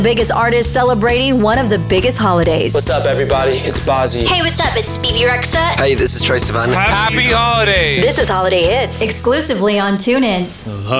Biggest artists celebrating one of the biggest holidays. What's up, everybody? It's Bozzy. Hey, what's up? It's Bibi Rexha. Hey, this is Troye Sivan. Happy holidays. This is Holiday Hits, exclusively on TuneIn.